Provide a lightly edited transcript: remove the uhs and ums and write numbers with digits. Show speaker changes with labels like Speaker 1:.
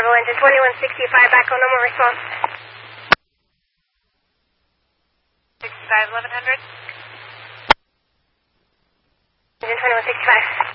Speaker 1: Bravo, engine 2165, back on normal response. 65, 1100. Engine 2165.